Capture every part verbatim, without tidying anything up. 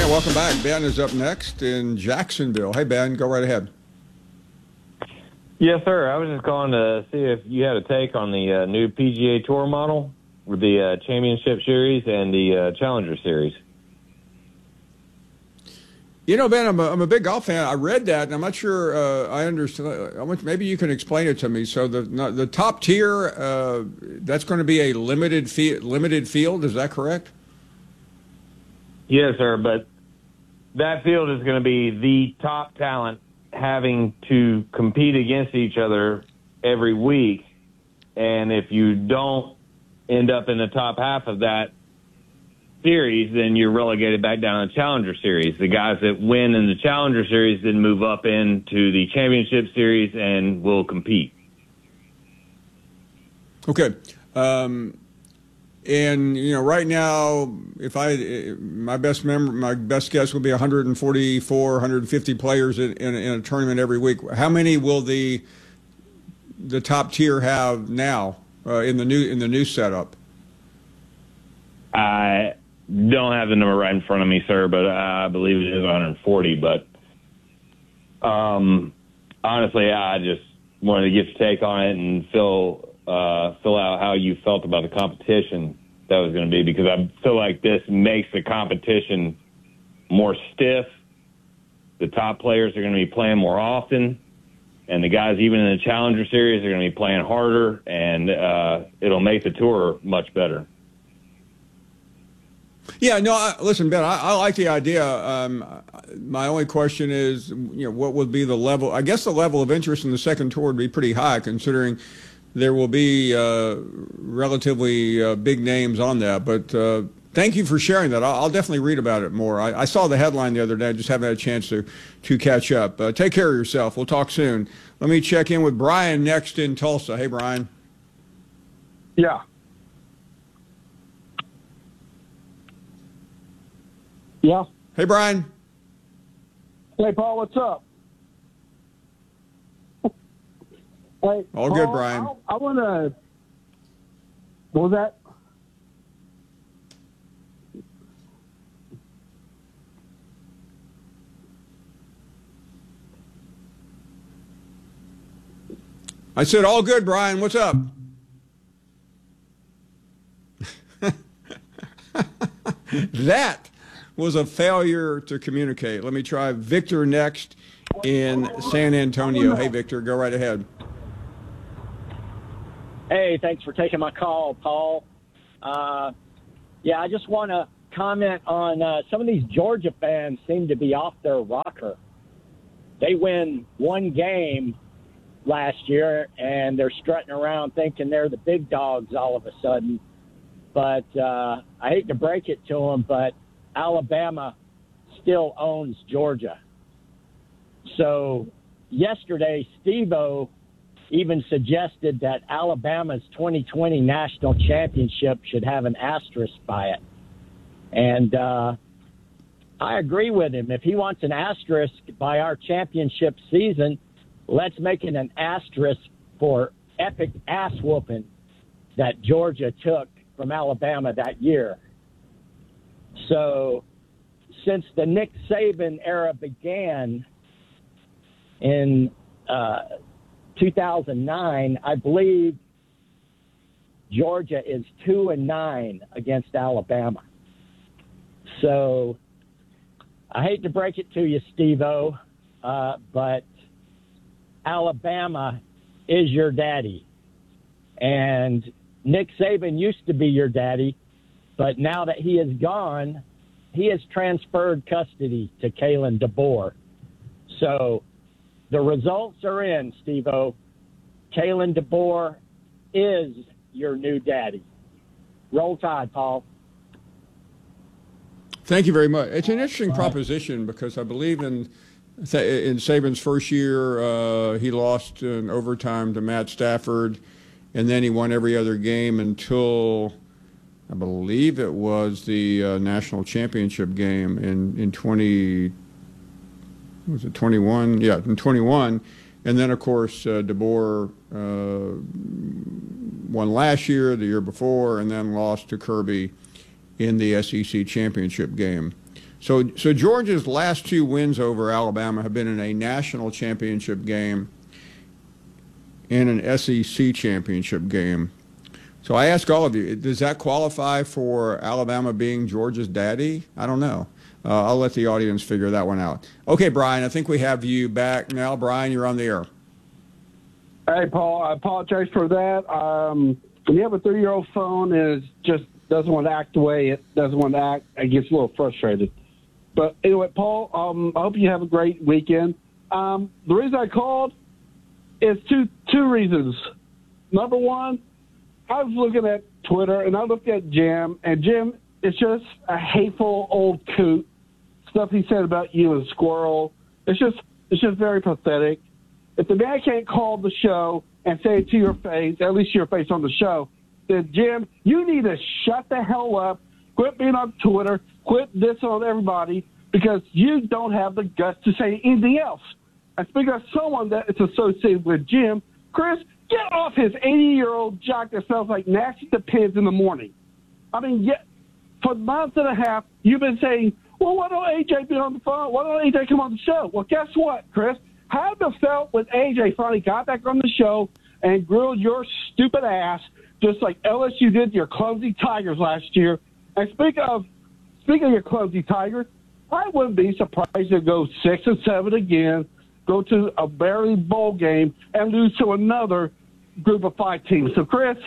and welcome back. Ben is up next in Jacksonville. Hey, Ben, go right ahead. Yes, sir. I was just calling to see if you had a take on the uh, new P G A Tour model with the uh, Championship Series and the uh, Challenger Series. You know, Ben, I'm a, I'm a big golf fan. I read that, and I'm not sure uh, I understand. I want, maybe you can explain it to me. So the the top tier, uh, that's going to be a limited fee, limited field. Is that correct? Yes, sir. But that field is going to be the top talent having to compete against each other every week. And if you don't end up in the top half of that series, then you're relegated back down to the Challenger Series. The guys that win in the Challenger Series then move up into the Championship Series and will compete. Okay. Um, and, you know, right now, if I, my best member, my best guess would be one hundred forty-four, one hundred fifty players in, in, in a tournament every week. How many will the the top tier have now uh, in the new in the new setup? I don't have the number right in front of me, sir, but I believe it is one hundred forty. But um, honestly, I just wanted to get your take on it and fill uh, fill out how you felt about the competition that was going to be, because I feel like this makes the competition more stiff. The top players are going to be playing more often, and the guys even in the Challenger Series are going to be playing harder, and uh, it'll make the tour much better. Yeah, no, I, listen, Ben, I, I like the idea. Um, my only question is, you know, what would be the level? I guess the level of interest in the second tour would be pretty high, considering there will be uh, relatively uh, big names on that. But uh, thank you for sharing that. I'll, I'll definitely read about it more. I, I saw the headline the other day. I just haven't had a chance to, to catch up. Uh, take care of yourself. We'll talk soon. Let me check in with Brian next in Tulsa. Hey, Brian. Yeah. Yeah. Hey, Brian. Hey, Paul, what's up? Hey, All Paul, good, Brian. I, I want to. What was that? I said, all good, Brian. What's up? That was a failure to communicate. Let me try Victor next in San Antonio. Hey, Victor, go right ahead. Hey, thanks for taking my call, Paul. Uh, yeah, I just want to comment on uh, some of these Georgia fans seem to be off their rocker. They win one game last year, and they're strutting around thinking they're the big dogs all of a sudden. But uh, I hate to break it to them, but Alabama still owns Georgia. So yesterday, Steve-O even suggested that Alabama's twenty twenty national championship should have an asterisk by it. And uh, I agree with him. If he wants an asterisk by our championship season, let's make it an asterisk for epic ass whooping that Georgia took from Alabama that year. So since the Nick Saban era began in uh, two thousand nine, I believe Georgia is two and nine against Alabama. So I hate to break it to you, Steve-O, uh, but Alabama is your daddy. And Nick Saban used to be your daddy, but now that he is gone, he has transferred custody to Kalen DeBoer. So the results are in, Steve-O. Kalen DeBoer is your new daddy. Roll Tide, Paul. Thank you very much. It's an interesting proposition because I believe in in Saban's first year, uh, he lost in overtime to Matt Stafford, and then he won every other game until I believe it was the uh, national championship game in in twenty. Was it twenty-one? Yeah, in twenty-one. And then, of course, uh, DeBoer uh, won last year, the year before, and then lost to Kirby in the S E C championship game. So, so Georgia's last two wins over Alabama have been in a national championship game and an S E C championship game. So I ask all of you, does that qualify for Alabama being Georgia's daddy? I don't know. Uh, I'll let the audience figure that one out. Okay, Brian, I think we have you back now. Brian, you're on the air. Hey, Paul, I apologize for that. Um, when you have a three-year-old phone and it just doesn't want to act the way it doesn't want to act, it gets a little frustrated. But anyway, Paul, um, I hope you have a great weekend. Um, the reason I called is two two reasons. Number one, I was looking at Twitter, and I looked at Jim, and Jim is just a hateful old coot. Stuff he said about you and Squirrel, it's just it's just very pathetic. If the man can't call the show and say it to your face, at least your face on the show, then Jim, you need to shut the hell up, quit being on Twitter, quit this on everybody, because you don't have the guts to say anything else. And speaking of someone that is associated with Jim, Chris, get off his eighty-year-old jock that smells like nasty Depends in the morning. I mean, yeah, for months and a half, you've been saying, well, why don't A J be on the phone? Why don't A J come on the show? Well, guess what, Chris? How it felt when A J finally got back on the show and grilled your stupid ass, just like L S U did your clumsy Tigers last year. And speaking of speaking of your clumsy Tigers, I wouldn't be surprised to go six and seven again, go to a barely bowl game, and lose to another group of five teams. So, Chris,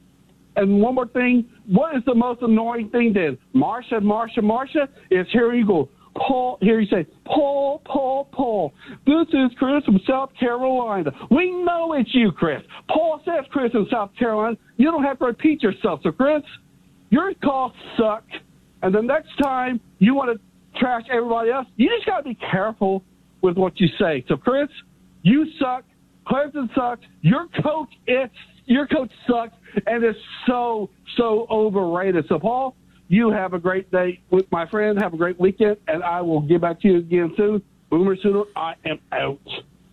and one more thing, what is the most annoying thing then? Marsha, Marsha, Marsha is here you go. Paul, here you say, Paul, Paul, Paul. This is Chris from South Carolina. We know it's you, Chris. Paul says Chris in South Carolina. You don't have to repeat yourself. So, Chris, your calls suck. And the next time you want to trash everybody else, you just got to be careful with what you say. So, Chris, you suck. Clemson sucks. Your coach, it's your coach sucks, and it's so, so overrated. So, Paul, you have a great day with my friend. Have a great weekend, and I will get back to you again soon. Boomer Sooner, I am out.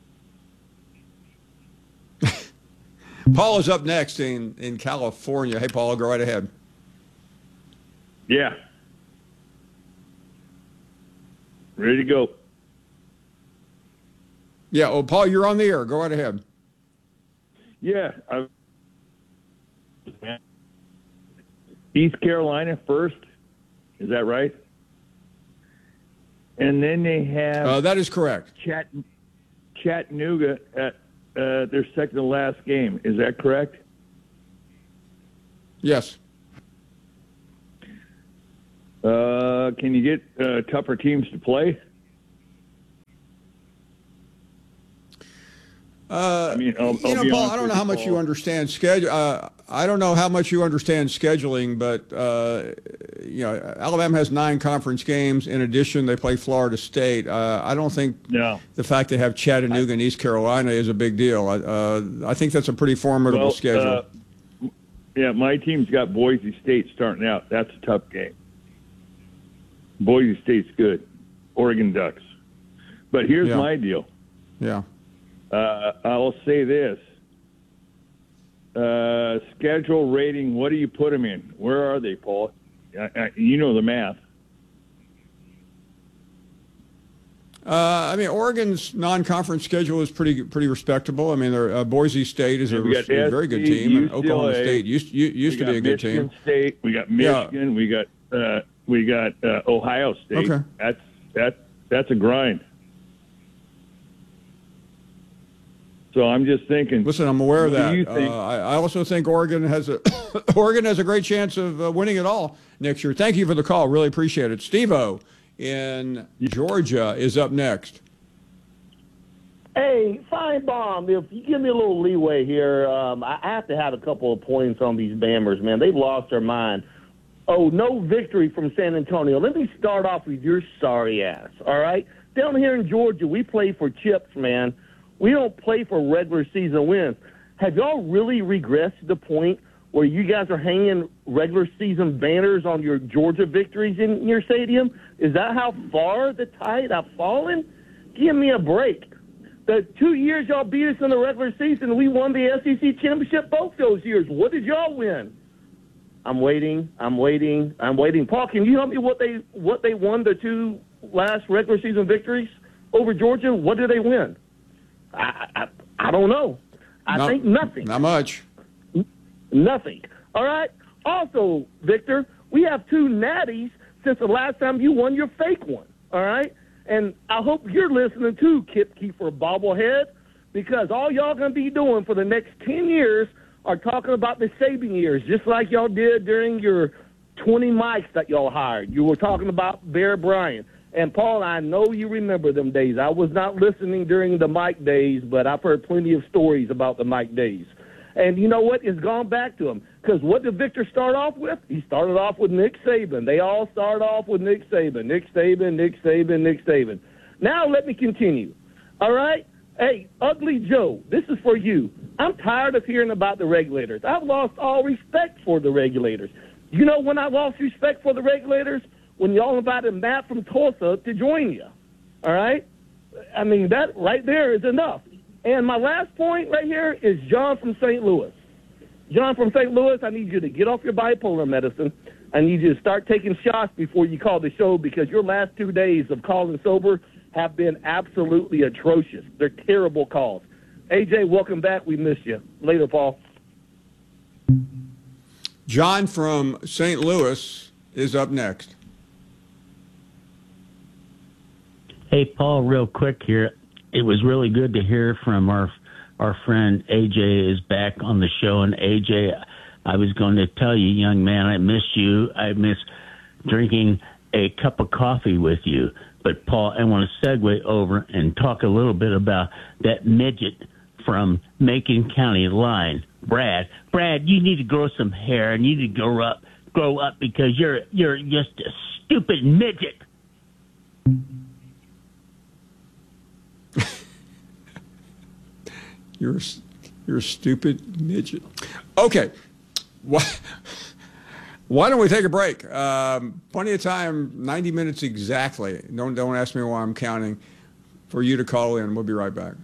Paul is up next in, in California. Hey, Paul, go right ahead. Yeah. Ready to go. Yeah, oh, Paul, you're on the air. Go right ahead. Yeah. I, East Carolina first. Is that right? And then they have Uh, that is correct. Chat, Chattanooga at uh, their second to last game. Is that correct? Yes. Uh, can you get uh, tougher teams to play? Uh, I mean, I'll, you I'll know, be Paul, honest I don't with know you, how much Paul. you understand schedule. Uh, I don't know how much you understand scheduling, but uh, you know, Alabama has nine conference games. In addition, they play Florida State. Uh, I don't think No. the fact they have Chattanooga and East Carolina is a big deal. Uh, I think that's a pretty formidable Well, schedule. uh, yeah, my team's got Boise State starting out. That's a tough game. Boise State's good. Oregon Ducks. But here's Yeah. my deal. Yeah. Uh, I'll say this. Uh, schedule rating, what do you put them in? Where are they, Paul? I, I, you know the math. Uh, I mean, Oregon's non-conference schedule is pretty pretty respectable. I mean, uh, Boise State is a, We got a very good S C, team, and U C L A. Oklahoma State used u- used We to be a got good Michigan team. State. We got Yeah. Michigan. We got uh, we got uh, Ohio State. Okay. That's that that's a grind. So I'm just thinking. Listen, I'm aware of What do you that. think? Uh, I, I also think Oregon has a Oregon has a great chance of uh, winning it all next year. Thank you for the call. Really appreciate it. Steve-O in Georgia is up next. Hey, Fine Bomb, if you give me a little leeway here, um, I have to have a couple of points on these Bammers, man. They've lost their mind. Oh, no victory from San Antonio. Let me start off with your sorry ass, all right? Down here in Georgia, we play for chips, man. We don't play for regular season wins. Have y'all really regressed to the point where you guys are hanging regular season banners on your Georgia victories in your stadium? Is that how far the tide have fallen? Give me a break. The two years y'all beat us in the regular season, we won the S E C championship both those years. What did y'all win? I'm waiting. I'm waiting. I'm waiting. Paul, can you help me what they what they won the two last regular season victories over Georgia? What did they win? I I, I don't know. I not, think nothing. Not much. Nothing. All right. Also, Victor, we have two natties since the last time you won your fake one. All right. And I hope you're listening too, Kip Keefer bobblehead, because all y'all going to be doing for the next ten years are talking about the Saban years, just like y'all did during your twenty mics that y'all hired. You were talking about Bear Bryant. And, Paul, I know you remember them days. I was not listening during the Mike days, but I've heard plenty of stories about the Mike days. And you know what? It's gone back to him. Because what did Victor start off with? He started off with Nick Saban. They all start off with Nick Saban. Nick Saban, Nick Saban, Nick Saban. Now let me continue. All right? Hey, Ugly Joe, this is for you. I'm tired of hearing about the regulators. I've lost all respect for the regulators. You know when I lost respect for the regulators? When y'all invited Matt from Tulsa to join you. All right? I mean, that right there is enough. And my last point right here is John from Saint Louis. John from Saint Louis, I need you to get off your bipolar medicine. I need you to start taking shots before you call the show, because your last two days of calling sober have been absolutely atrocious. They're terrible calls. A J, welcome back. We missed you. Later, Paul. John from Saint Louis is up next. Hey, Paul, real quick here. It was really good to hear from our our friend A J is back on the show. And A J, I was going to tell you, young man, I miss you. I miss drinking a cup of coffee with you. But, Paul, I want to segue over and talk a little bit about that midget from Macon County line, Brad. Brad, you need to grow some hair and you need to grow up, grow up because you're you're just a stupid midget. You're, you're a stupid midget. Okay. Why, why don't we take a break? Um, plenty of time, ninety minutes exactly. Don't, don't ask me why I'm counting, for you to call in. We'll be right back.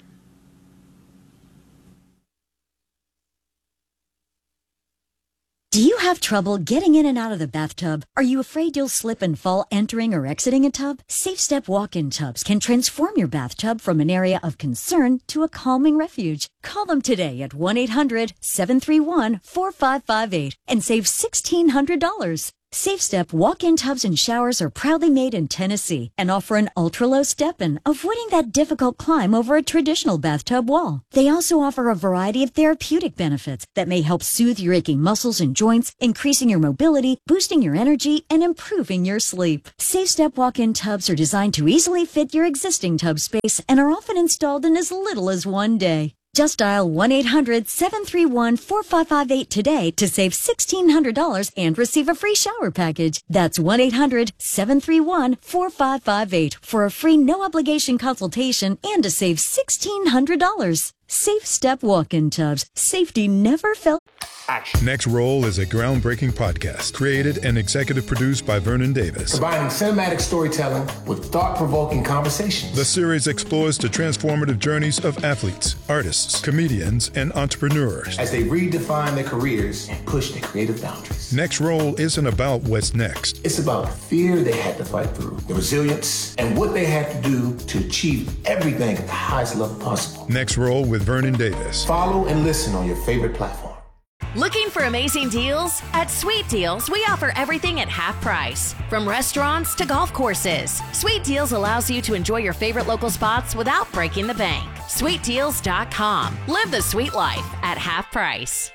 Do you have trouble getting in and out of the bathtub? Are you afraid you'll slip and fall entering or exiting a tub? Safe Step walk-in tubs can transform your bathtub from an area of concern to a calming refuge. Call them today at one eight hundred seven three one four five five eight and save sixteen hundred dollars. Safe Step walk-in tubs and showers are proudly made in Tennessee and offer an ultra-low step-in, avoiding that difficult climb over a traditional bathtub wall. They also offer a variety of therapeutic benefits that may help soothe your aching muscles and joints, increasing your mobility, boosting your energy, and improving your sleep. Safe Step walk-in tubs are designed to easily fit your existing tub space and are often installed in as little as one day. Just dial one eight hundred seven three one four five five eight today to save sixteen hundred dollars and receive a free shower package. That's one eight hundred seven three one four five five eight for a free no-obligation consultation and to save sixteen hundred dollars. Safe Step walk-in tubs. Safety never felt... Action. Next Roll is a groundbreaking podcast created and executive produced by Vernon Davis. Combining cinematic storytelling with thought-provoking conversations. The series explores the transformative journeys of athletes, artists, comedians, and entrepreneurs as they redefine their careers and push their creative boundaries. Next Roll isn't about what's next. It's about the fear they had to fight through, the resilience, and what they had to do to achieve everything at the highest level possible. Next Roll with Vernon Davis. Follow and listen on your favorite platform. Looking for amazing deals? At Sweet Deals, we offer everything at half price. From restaurants to golf courses, Sweet Deals allows you to enjoy your favorite local spots without breaking the bank. sweet deals dot com. Live the sweet life at half price.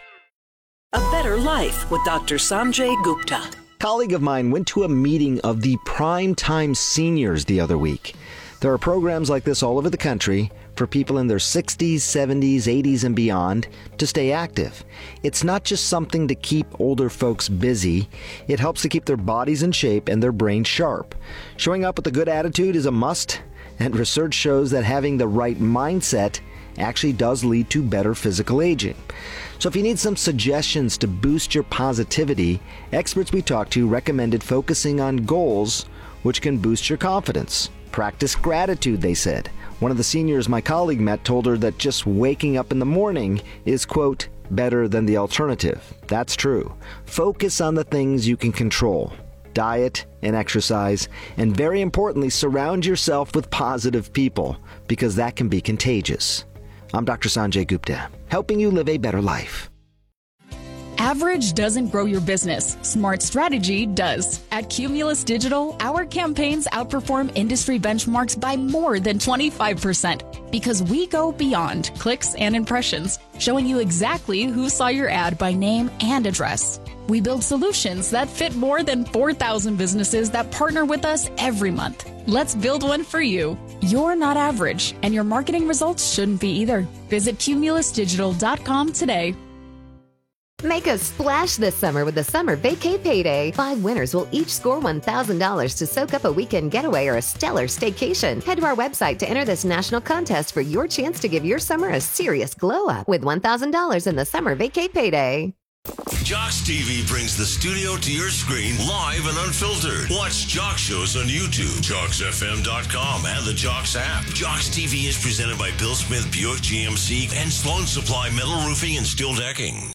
A Better Life with Doctor Sanjay Gupta. A colleague of mine went to a meeting of the Prime Time Seniors the other week. There are programs like this all over the country for people in their sixties, seventies, eighties, and beyond to stay active. It's not just something to keep older folks busy. It helps to keep their bodies in shape and their brains sharp. Showing up with a good attitude is a must, and research shows that having the right mindset actually does lead to better physical aging. So if you need some suggestions to boost your positivity, experts we talked to recommended focusing on goals which can boost your confidence. Practice gratitude, they said. One of the seniors my colleague met told her that just waking up in the morning is, quote, better than the alternative. That's true. Focus on the things you can control. Diet and exercise, and very importantly, surround yourself with positive people, because that can be contagious. I'm Doctor Sanjay Gupta, helping you live a better life. Average doesn't grow your business. Smart strategy does. At Cumulus Digital, our campaigns outperform industry benchmarks by more than twenty-five percent because we go beyond clicks and impressions, showing you exactly who saw your ad by name and address. We build solutions that fit more than four thousand businesses that partner with us every month. Let's build one for you. You're not average, and your marketing results shouldn't be either. Visit cumulus digital dot com today. Make a splash this summer with the Summer Vacay Payday. Five winners will each score one thousand dollars to soak up a weekend getaway or a stellar staycation. Head to our website to enter this national contest for your chance to give your summer a serious glow-up with one thousand dollars in the Summer Vacay Payday. Jocks T V brings the studio to your screen live and unfiltered. Watch Jocks shows on YouTube, jocks f m dot com, and the Jocks app. Jocks T V is presented by Bill Smith Buick G M C and Sloan Supply Metal Roofing and Steel Decking.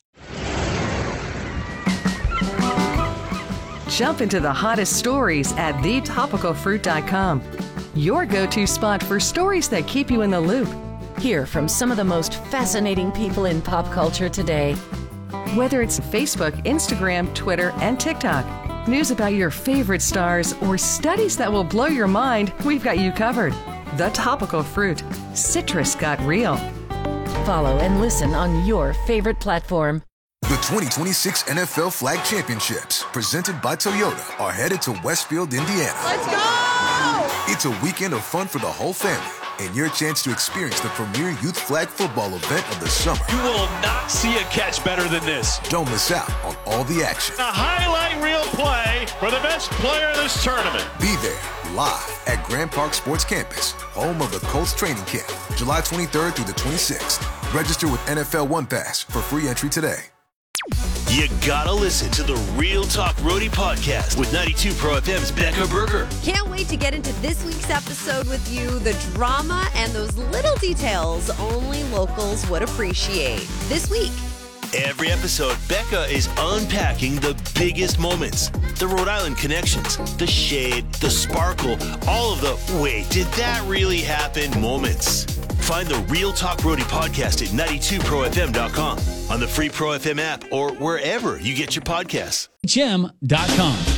Jump into the hottest stories at the topical fruit dot com. Your go-to spot for stories that keep you in the loop. Hear from some of the most fascinating people in pop culture today. Whether it's Facebook, Instagram, Twitter, and TikTok, news about your favorite stars, or studies that will blow your mind, we've got you covered. The Topical Fruit. Citrus got real. Follow and listen on your favorite platform. The twenty twenty-six N F L Flag Championships, presented by Toyota, are headed to Westfield, Indiana. Let's go! It's a weekend of fun for the whole family, and your chance to experience the premier youth flag football event of the summer. You will not see a catch better than this. Don't miss out on all the action. A highlight reel play for the best player in this tournament. Be there, live at Grand Park Sports Campus, home of the Colts training camp, July twenty-third through the twenty-sixth. Register with N F L One Pass for free entry today. You gotta listen to the Real Talk Roadie podcast with ninety-two Pro F M's Becca Berger. Can't wait to get into this week's episode with you. The drama and those little details only locals would appreciate. This week. Every episode, Becca is unpacking the biggest moments, the Rhode Island connections, the shade, the sparkle, all of the wait, did that really happen moments. Find the Real Talk Roadie podcast at ninety-two pro f m dot com, on the free Pro F M app, or wherever you get your podcasts. H M dot com.